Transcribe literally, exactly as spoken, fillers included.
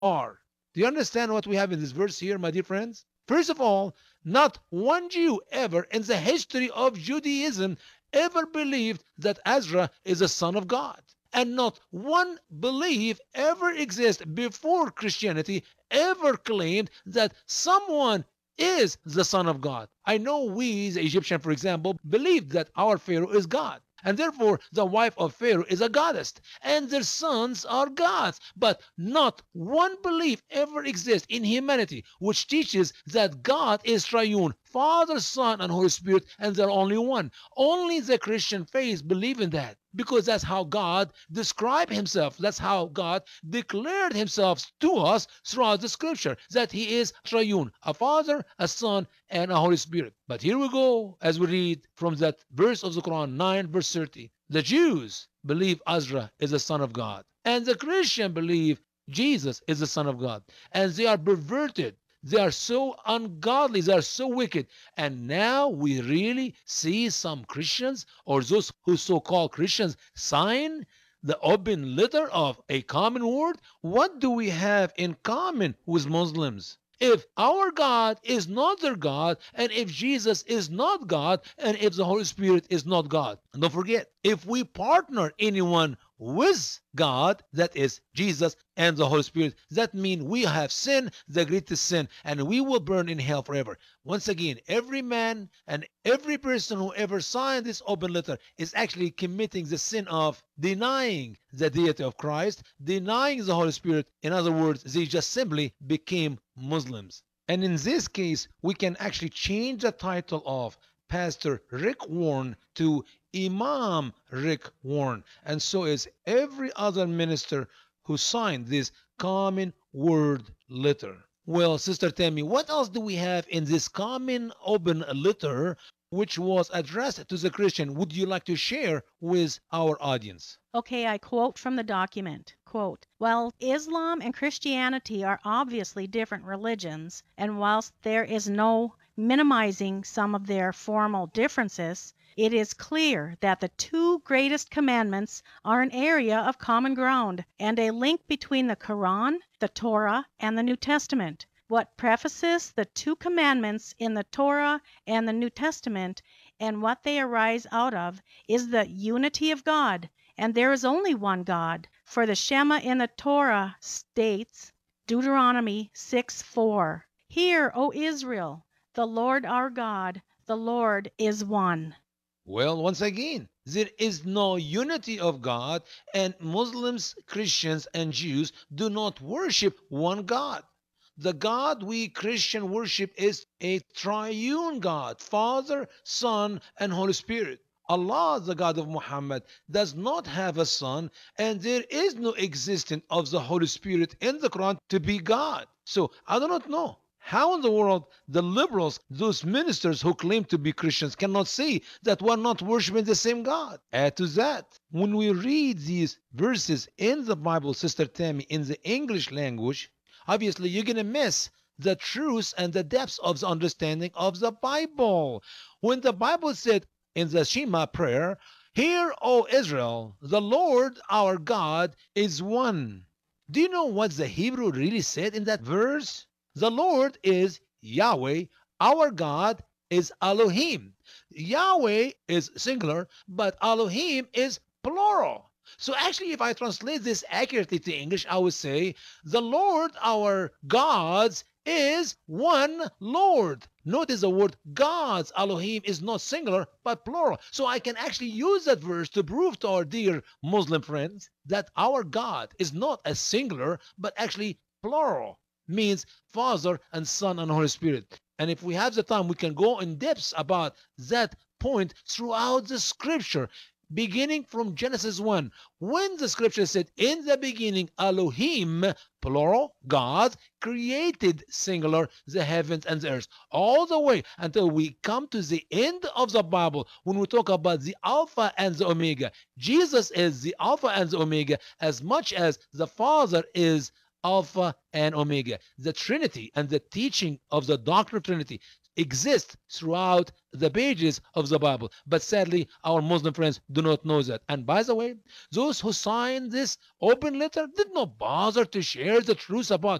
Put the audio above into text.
are. Do you understand what we have in this verse here, my dear friends? First of all, not one Jew ever in the history of Judaism ever believed that Ezra is a son of God. And not one belief ever exists before Christianity ever claimed that someone is the son of God. I know we, the Egyptian, for example, believed that our Pharaoh is God. And therefore, the wife of Pharaoh is a goddess, and their sons are gods. But not one belief ever exists in humanity which teaches that God is triune, Father, Son, and Holy Spirit, and they're only one. Only the Christian faith believe in that, because that's how God described himself. That's how God declared himself to us throughout the scripture, that he is triune, a Father, a Son, and a Holy Spirit. But here we go, as we read from that verse of the Quran, nine, verse thirty. The Jews believe Ezra is the Son of God, and the Christian believe Jesus is the Son of God, and they are perverted. They are so ungodly. They are so wicked. And now we really see some Christians, or those who so-called Christians, sign the open letter of a common word. What do we have in common with Muslims? If our God is not their God, and if Jesus is not God, and if the Holy Spirit is not God. And don't forget, if we partner anyone with God, that is Jesus and the Holy Spirit, that means we have sinned the greatest sin, and we will burn in hell forever. Once again, every man and every person who ever signed this open letter is actually committing the sin of denying the deity of Christ, denying the Holy Spirit. In other words, they just simply became Muslims. And in this case, we can actually change the title of Pastor Rick Warren to Imam Rick Warren, and so is every other minister who signed this common word letter. Well, Sister Tammy, what else do we have in this common open letter which was addressed to the Christian? Would you like to share with our audience? Okay, I quote from the document. Quote, "While Islam and Christianity are obviously different religions, and whilst there is no minimizing some of their formal differences, it is clear that the two greatest commandments are an area of common ground and a link between the Quran, the Torah, and the New Testament. What prefaces the two commandments in the Torah and the New Testament, and what they arise out of, is the unity of God. And there is only one God. For the Shema in the Torah states, Deuteronomy six four, Hear, O Israel, the Lord our God, the Lord is one." Well, once again, there is no unity of God, and Muslims, Christians, and Jews do not worship one God. The God we Christian worship is a triune God, Father, Son, and Holy Spirit. Allah, the God of Muhammad, does not have a son, and there is no existence of the Holy Spirit in the Quran to be God. So I do not know how in the world the liberals, those ministers who claim to be Christians, cannot say that we're not worshiping the same God. Add to that, when we read these verses in the Bible, Sister Tammy, in the English language, obviously you're going to miss the truth and the depths of the understanding of the Bible. When the Bible said in the Shema prayer, Hear, O Israel, the Lord our God is one. Do you know what the Hebrew really said in that verse? The Lord is Yahweh, our God is Elohim. Yahweh is singular, but Elohim is plural. So actually, if I translate this accurately to English, I would say, the Lord, our gods, is one Lord. Notice the word gods, Elohim, is not singular, but plural. So I can actually use that verse to prove to our dear Muslim friends that our God is not a singular, but actually plural. Means Father and Son and Holy Spirit. And if we have the time, we can go in depth about that point throughout the scripture, beginning from Genesis one, when the scripture said, In the beginning, Elohim, plural, God, created, singular, the heavens and the earth, all the way until we come to the end of the Bible, when we talk about the Alpha and the Omega. Jesus is the Alpha and the Omega, as much as the Father is Alpha and Omega. The Trinity and the teaching of the doctrine of Trinity exist throughout the pages of the Bible. But sadly, our Muslim friends do not know that. And by the way, those who signed this open letter did not bother to share the truth about